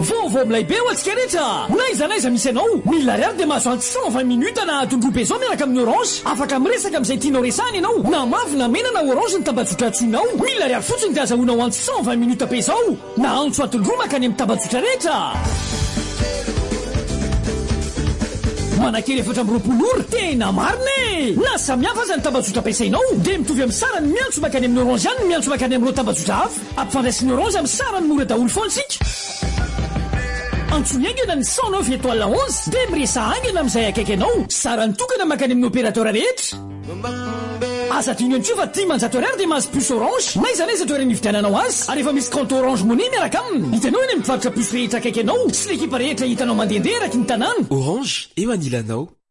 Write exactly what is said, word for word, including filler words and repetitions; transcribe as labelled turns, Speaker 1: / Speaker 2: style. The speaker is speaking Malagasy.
Speaker 1: vaovao milay be ho antsika rehetra naiza naiza misy anao mille ariary dia mahazo antsy cent vingt minutes na tondrobe zao miaraka amin'ny orange afaka miresaka amin'izay tianao resahany ianao na mavy na mena na orange ny tambajotra antsoinao mille ariary fotsiny dia azahoana ho antsy cent vingt minutes be zao na antso atondro makany amin'ny tambajotra rehetra manakely efatra amby roapolo ora tena marina e na samihafa aza ny tambajotra ampiasainao dia mitovy amin'ny sarany miantso makany amin'ny orange ihany miantso makany amin'ireo tambajotra hafa ampifandraisiny orange amin'ny sarany mora daholo foana sika antsoiny aingana ny cent neuf étoile onze dia miresa aingana amin'izay akaiky anao sarany tokana makany amin'ny opérateur rehetra aza tiany antsio fa dix manjato ariary dia mahazo puce orange naiza naiza toerana ividiananao azy ary efa misy compte orange money miaraka aminy hitanao eny mivarotra puce rehetra akaiky anao sy l'ekipa rehetra hitanao mandehandeha eraky ny tanàna
Speaker 2: orange eo anilanao